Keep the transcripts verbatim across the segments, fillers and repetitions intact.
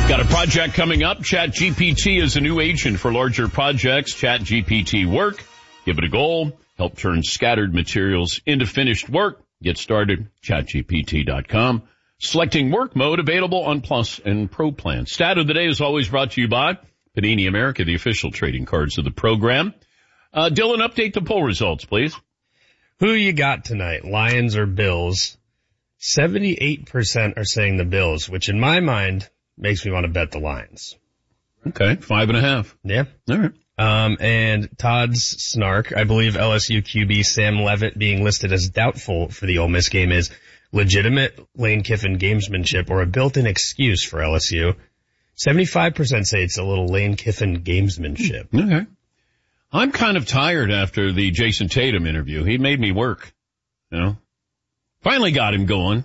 Got a project coming up. ChatGPT is a new agent for larger projects. ChatGPT Work. Give it a goal. Help turn scattered materials into finished work. Get started. chat G P T dot com. Selecting work mode available on Plus and Pro plans. Stat of the day is always brought to you by Panini America, the official trading cards of the program. Uh, Dylan, update the poll results, please. Who you got tonight, Lions or Bills? seventy-eight percent are saying the Bills, which in my mind makes me want to bet the Lions. Okay, five and a half. Yeah. All right. Um, and Todd's snark, I believe L S U Q B Sam Leavitt being listed as doubtful for the Ole Miss game is legitimate Lane Kiffin gamesmanship or a built-in excuse for L S U. seventy-five percent say it's a little Lane Kiffin gamesmanship. Okay. I'm kind of tired after the Jason Tatum interview. He made me work, you know. Finally got him going.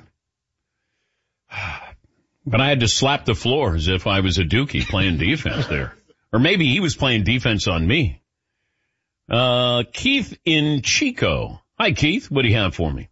But I had to slap the floor as if I was a dookie playing defense there. Or maybe he was playing defense on me. Uh, Keith in Chico. Hi, Keith. What do you have for me?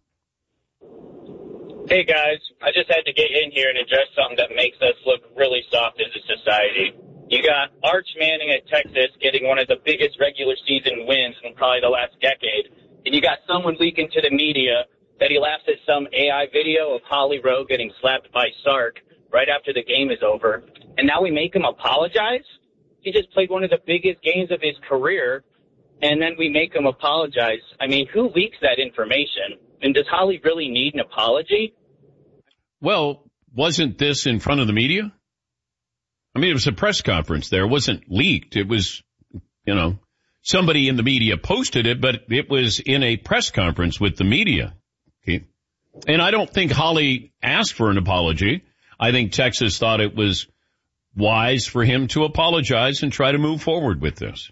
Hey, guys. I just had to get in here and address something that makes us look really soft as a society. You got Arch Manning at Texas getting one of the biggest regular season wins in probably the last decade. And you got someone leaking to the media that he laughs at some A I video of Holly Rowe getting slapped by Sark right after the game is over. And now we make him apologize? He just played one of the biggest games of his career, and then we make him apologize. I mean, who leaks that information? And does Holly really need an apology? Well, wasn't this in front of the media? I mean, it was a press conference there. It wasn't leaked. It was, you know, somebody in the media posted it, but it was in a press conference with the media. Okay. And I don't think Holly asked for an apology. I think Texas thought it was wise for him to apologize and try to move forward with this.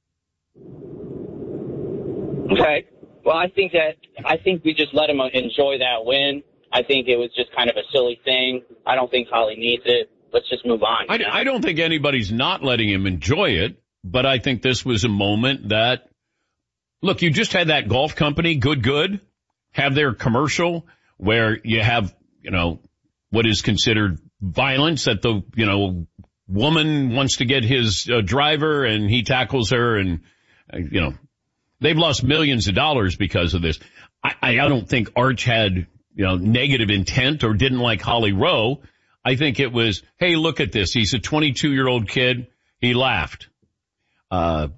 Okay. Well, I think that, I think we just let him enjoy that win. I think it was just kind of a silly thing. I don't think Holly needs it. Let's just move on. I, I don't think anybody's not letting him enjoy it, but I think this was a moment that, look, you just had that golf company, Good Good, have their commercial where you have, you know, what is considered violence, that the, you know, woman wants to get his uh, driver and he tackles her, and, uh, you know, they've lost millions of dollars because of this. I, I don't think Arch had, you know, negative intent or didn't like Holly Rowe. I think it was, hey, look at this. He's a twenty-two-year-old kid. He laughed. Uh,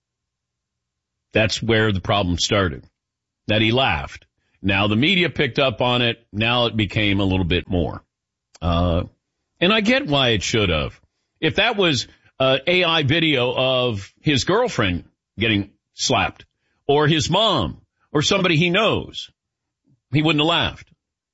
that's where the problem started, that he laughed. Now the media picked up on it. Now it became a little bit more. Uh, and I get why it should have. If that was uh A I video of his girlfriend getting slapped or his mom or somebody he knows, he wouldn't have laughed.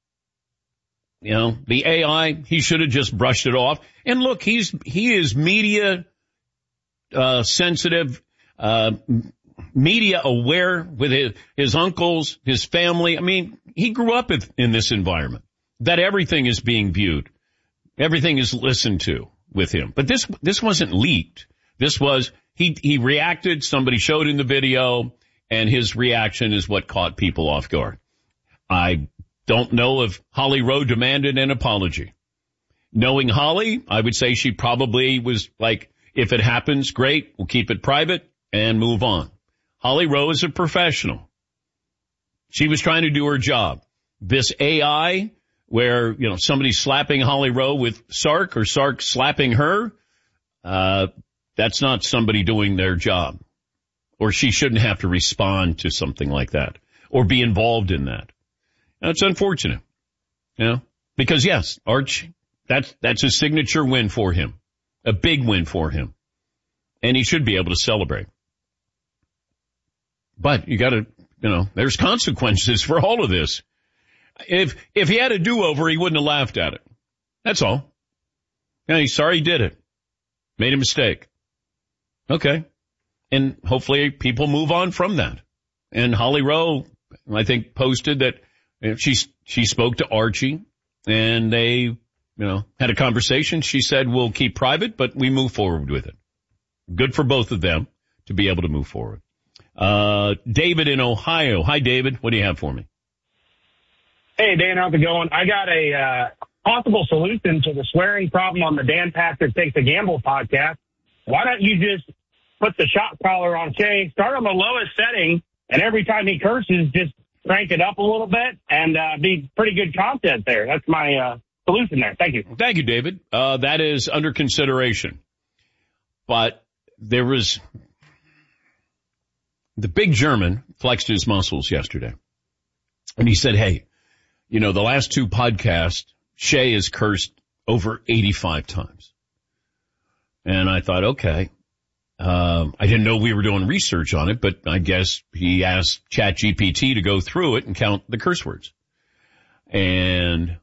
You know, the A I, he should have just brushed it off. And look, he's, he is media, uh, sensitive, uh, media aware with his, his uncles, his family. I mean, he grew up in, in this environment that everything is being viewed. Everything is listened to with him. But this, this wasn't leaked. This was, he, he reacted. Somebody showed him the video, and his reaction is what caught people off guard. I don't know if Holly Rowe demanded an apology. Knowing Holly, I would say she probably was like, if it happens, great, we'll keep it private and move on. Holly Rowe is a professional. She was trying to do her job. This A I, where, you know, somebody's slapping Holly Rowe with Sark or Sark slapping her, uh, that's not somebody doing their job. Or she shouldn't have to respond to something like that or be involved in that. That's unfortunate, you know, because yes, Arch, that's, that's a signature win for him, a big win for him, and he should be able to celebrate. But you gotta, you know, there's consequences for all of this. If, if he had a do-over, he wouldn't have laughed at it. That's all. Yeah, he's sorry he did it. Made a mistake. Okay. And hopefully people move on from that. And Holly Rowe, I think, posted that she, she spoke to Archie and they, you know, had a conversation. She said, we'll keep private, but we move forward with it. Good for both of them to be able to move forward. Uh, David in Ohio. Hi, David. What do you have for me? Hey, Dan, how's it going? I got a, uh, possible solution to the swearing problem on the Dan Patrick Takes a Gamble podcast, why don't you just put the shot collar on Shay, start on the lowest setting, and every time he curses, just crank it up a little bit and uh, be pretty good content there. That's my uh, solution there. Thank you. Thank you, David. Uh, that is under consideration. But there was the big German flexed his muscles yesterday. And he said, hey, you know, the last two podcasts, Shay has cursed over eighty-five times. And I thought, okay. Um, I didn't know we were doing research on it, but I guess he asked ChatGPT to go through it and count the curse words. And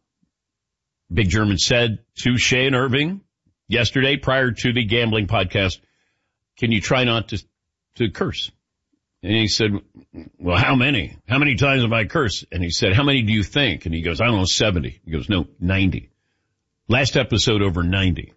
Big German said to Shay and Irving yesterday prior to the gambling podcast, can you try not to, to curse? And he said, well, how many? How many times have I cursed? And he said, how many do you think? And he goes, I don't know, seventy. He goes, no, ninety. Last episode over ninety.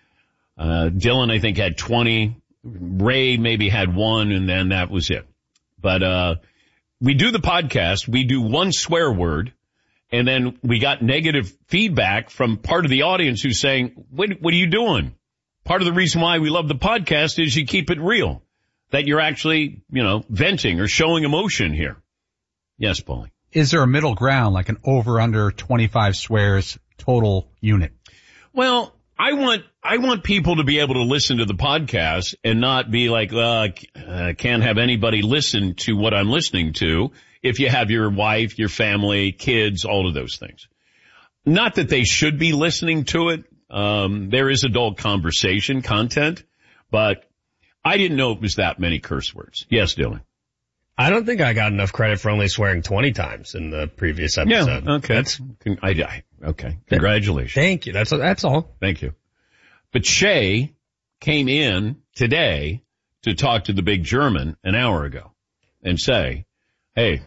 Uh, Dylan, I think, had twenty. Ray maybe had one, and then that was it. But uh we do the podcast, we do one swear word, and then we got negative feedback from part of the audience who's saying, what, what are you doing? Part of the reason why we love the podcast is you keep it real, that you're actually, you know, venting or showing emotion here. Yes, Paulie. Is there a middle ground, like an over-under twenty-five swears total unit? Well, I want I want people to be able to listen to the podcast and not be like, uh, I can't have anybody listen to what I'm listening to if you have your wife, your family, kids, all of those things. Not that they should be listening to it. Um, there is adult conversation content, but I didn't know it was that many curse words. Yes, Dylan. I don't think I got enough credit for only swearing twenty times in the previous episode. Yeah, okay. That's, I, I, okay. Congratulations. Thank you. That's, that's all. Thank you. But Shay came in today to talk to the big German an hour ago and say, hey,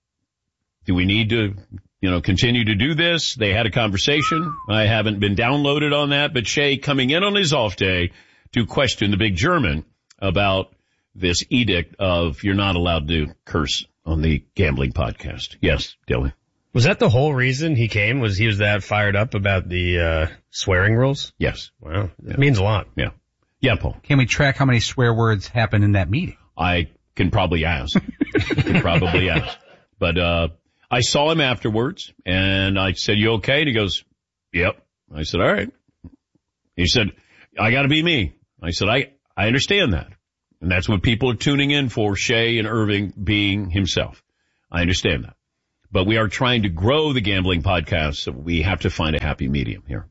do we need to, you know, continue to do this? They had a conversation. I haven't been downloaded on that, but Shay coming in on his off day to question the big German about this edict of you're not allowed to curse on the gambling podcast. Yes, Dylan. Was that the whole reason he came? Was he was that fired up about the uh swearing rules? Yes. Wow. That yeah. means a lot. Yeah. Yeah, Paul. Can we track how many swear words happen in that meeting? I can probably ask. I can probably ask. But uh I saw him afterwards and I said, you okay? And he goes, yep. I said, all right. He said, I gotta be me. I said, I, I understand that. And that's what people are tuning in for, Shay and Irving being himself. I understand that. But we are trying to grow the gambling podcast, so we have to find a happy medium here.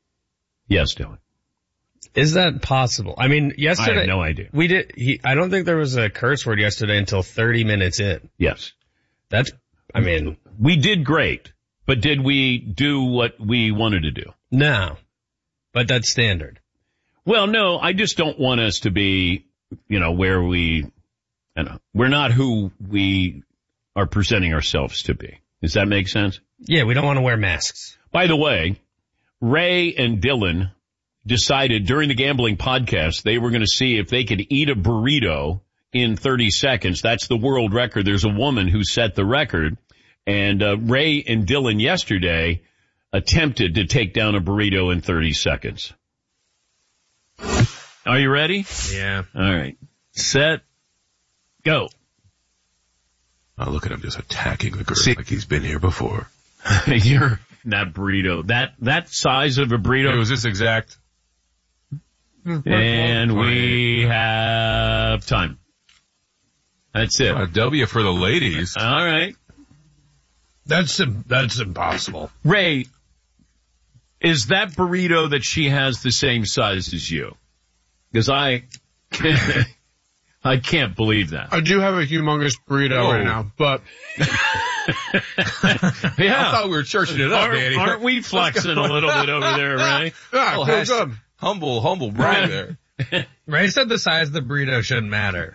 Yes, Dylan. Is that possible? I mean, yesterday. I have no idea. We did, he, I don't think there was a curse word yesterday until thirty minutes in. Yes. That's, I mean. We did great, but did we do what we wanted to do? No. But that's standard. Well, no, I just don't want us to be, you know, where we, I know, we're not who we are presenting ourselves to be. Does that make sense? Yeah, we don't want to wear masks. By the way, Ray and Dylan decided during the gambling podcast they were going to see if they could eat a burrito in thirty seconds. That's the world record. There's a woman who set the record. And uh, Ray and Dylan yesterday attempted to take down a burrito in thirty seconds. Are you ready? Yeah. All right. Set. Go. Oh, look at him just attacking the girl like he's been here before. You're that burrito. That that size of a burrito. It was this exact. And we have time. That's it. A W for the ladies. All right. That's that's impossible. Ray, is that burrito that she has the same size as you? Because I, I can't believe that. I do have a humongous burrito oh. right now, but yeah, I thought we were churching it up, aren't, Danny. Aren't we flexing a little bit over there, Ray? Yeah, oh, feels good. Humble, humble brag there. Ray said the size of the burrito shouldn't matter.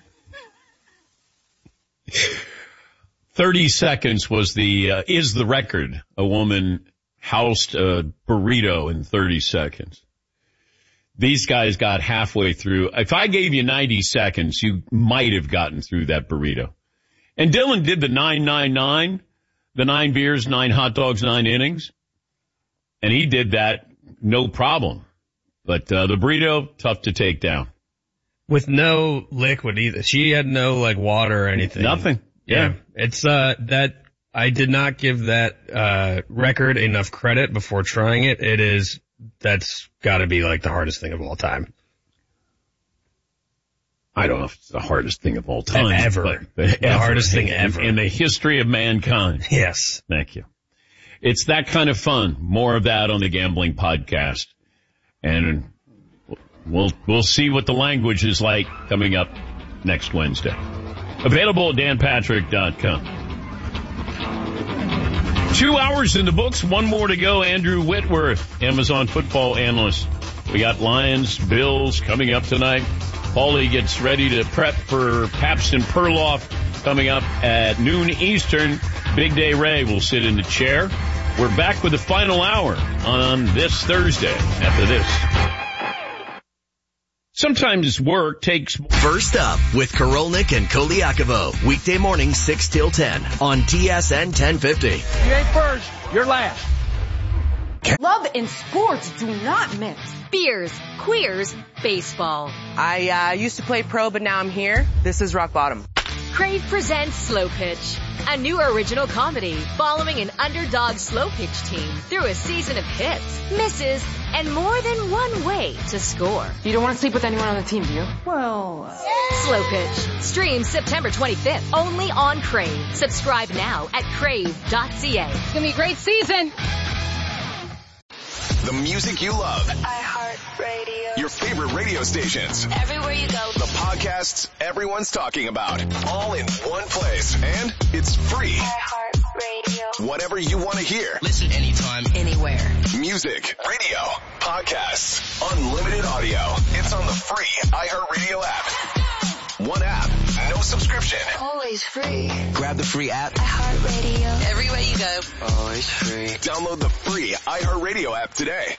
Thirty seconds was the uh, is the record. A woman housed a burrito in thirty seconds. These guys got halfway through. If I gave you ninety seconds, you might have gotten through that burrito. And Dylan did the nine nine nine, the nine beers, nine hot dogs, nine innings. And he did that no problem. But uh, the burrito, tough to take down. With no liquid either. She had no, like, water or anything. Nothing. Yeah. Yeah. It's, uh, that, I did not give that, uh, record enough credit before trying it. It is, that's gotta be, like, the hardest thing of all time. I don't know if it's the hardest thing of all time. Ever. But, but the ever. hardest thing in, ever. In the history of mankind. Yes. Thank you. It's that kind of fun. More of that on the Gambling Podcast. And we'll, we'll see what the language is like coming up next Wednesday. Available at dan patrick dot com. Two hours in the books, one more to go. Andrew Whitworth, Amazon football analyst. We got Lions, Bills coming up tonight. Paulie gets ready to prep for Pabst and Perloff coming up at noon Eastern. Big Day Ray will sit in the chair. We're back with the final hour on this Thursday after this. Sometimes work takes... First Up with Karolnik and Koliakovo. Weekday morning six till ten on T S N ten fifty. You ain't first, you're last. Love and sports do not mix. Beers, queers, baseball. I uh, used to play pro, but now I'm here. This is rock bottom. Crave presents Slow Pitch, a new original comedy following an underdog slow pitch team through a season of hits, misses, and more than one way to score. You don't want to sleep with anyone on the team, do you? Well... Slow Pitch. Stream September twenty-fifth, only on Crave. Subscribe now at crave dot c a. It's going to be a great season. The music you love. iHeartRadio. Your favorite radio stations. Everywhere you go. The podcasts everyone's talking about. All in one place. And it's free. iHeartRadio. Whatever you want to hear. Listen anytime, anywhere. Music, radio, podcasts, unlimited audio. It's on the free iHeartRadio app. One app, no subscription. Always free. Grab the free app. iHeartRadio. Everywhere you go. Always free. Download the free iHeartRadio app today.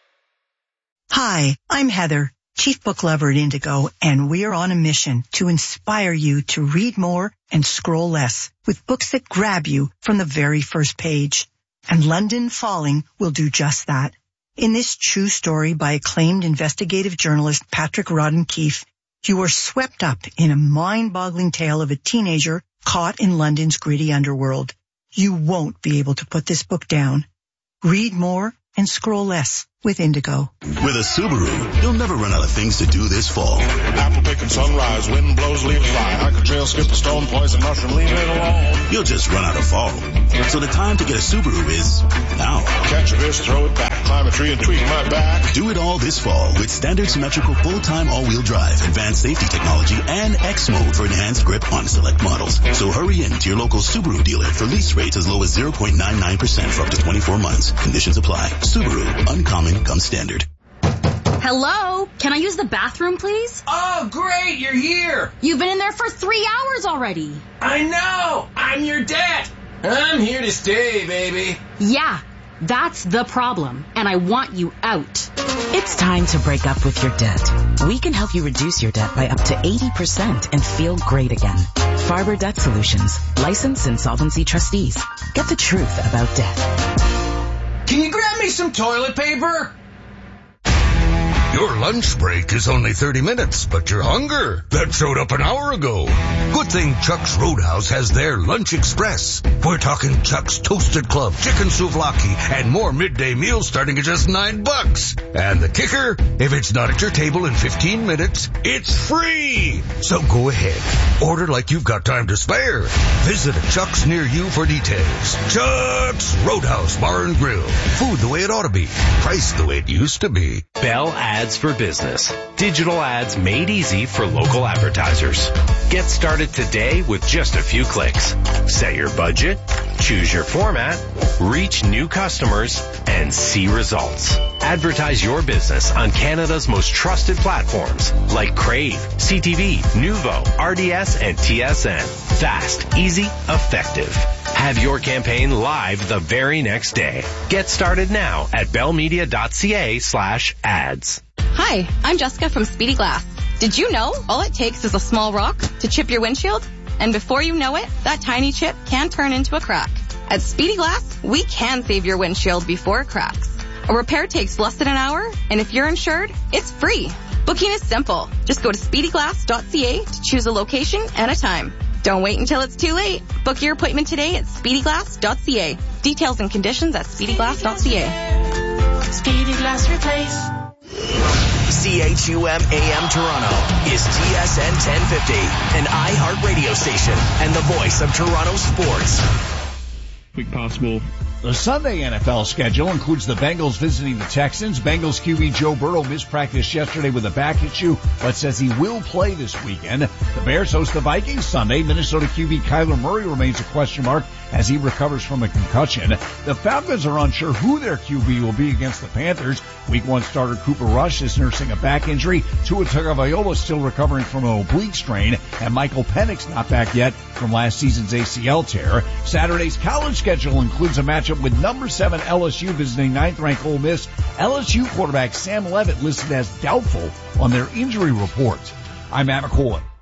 Hi, I'm Heather, Chief Book Lover at Indigo, and we are on a mission to inspire you to read more and scroll less with books that grab you from the very first page. And London Falling will do just that. In this true story by acclaimed investigative journalist Patrick Rodden-Keefe, you are swept up in a mind-boggling tale of a teenager caught in London's gritty underworld. You won't be able to put this book down. Read more and scroll less with Indigo. With a Subaru, you'll never run out of things to do this fall. Apple picking sunrise, wind blows, leaves fly. Hike a trail, skip a stone, poison mushroom, leave it alone. You'll just run out of fall. So the time to get a Subaru is now. Catch a fish, throw it back, climb a tree and tweak my back. Do it all this fall with standard symmetrical full-time all-wheel drive, advanced safety technology, and X mode for enhanced grip on select models. So hurry in to your local Subaru dealer for lease rates as low as zero point nine nine percent for up to twenty-four months. Conditions apply. Subaru, uncommon comes standard. Hello? Can I use the bathroom, please? Oh, great, you're here. You've been in there for three hours already. I know. I'm your dad. I'm here to stay, baby. Yeah, that's the problem, and I want you out. It's time to break up with your debt. We can help you reduce your debt by up to eighty percent and feel great again. Farber Debt Solutions, licensed insolvency trustees. Get the truth about debt. Can you grab me some toilet paper? Your lunch break is only thirty minutes, but your hunger, that showed up an hour ago. Good thing Chuck's Roadhouse has their Lunch Express. We're talking Chuck's Toasted Club, chicken souvlaki, and more midday meals starting at just nine bucks. And the kicker, if it's not at your table in fifteen minutes, it's free. So go ahead, order like you've got time to spare. Visit a Chuck's near you for details. Chuck's Roadhouse Bar and Grill. Food the way it ought to be. Price the way it used to be. Bell Ads for Business. Digital ads made easy for local advertisers. Get started today with just a few clicks. Set your budget, choose your format, reach new customers, and see results. Advertise your business on Canada's most trusted platforms like Crave, C T V, Nuvo, R D S, and T S N. Fast, easy, effective. Have your campaign live the very next day. Get started now at bellmedia.ca slash ads. Hi, I'm Jessica from Speedy Glass. Did you know all it takes is a small rock to chip your windshield? And before you know it, that tiny chip can turn into a crack. At Speedy Glass, we can save your windshield before it cracks. A repair takes less than an hour, and if you're insured, it's free. Booking is simple. Just go to speedy glass dot c a to choose a location and a time. Don't wait until it's too late. Book your appointment today at speedy glass dot c a. Details and conditions at speedy glass dot c a. Speedy Glass Replace. C H U M A M Toronto is T S N ten fifty, an iHeart radio station and the voice of Toronto sports. Quick possible. The Sunday N F L schedule includes the Bengals visiting the Texans. Bengals Q B Joe Burrow missed practice yesterday with a back issue, but says he will play this weekend. The Bears host the Vikings Sunday. Minnesota Q B Kyler Murray remains a question mark as he recovers from a concussion. The Falcons are unsure who their Q B will be against the Panthers. Week one starter Cooper Rush is nursing a back injury. Tua Tagovailoa still recovering from an oblique strain, and Michael Penix not back yet from last season's A C L tear. Saturday's college schedule includes a matchup with number seven L S U visiting ninth-ranked Ole Miss. L S U quarterback Sam Leavitt listed as doubtful on their injury report. I'm Matt McCoy.